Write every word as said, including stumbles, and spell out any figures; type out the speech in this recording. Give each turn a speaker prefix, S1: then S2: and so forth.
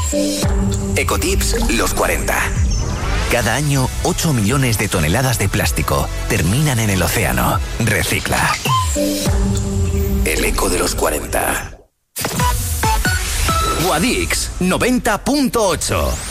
S1: Ecotips los cuarenta. Cada año, ocho millones de toneladas de plástico terminan en el océano. Recicla. El eco de los cuarenta. Guadix noventa punto ocho.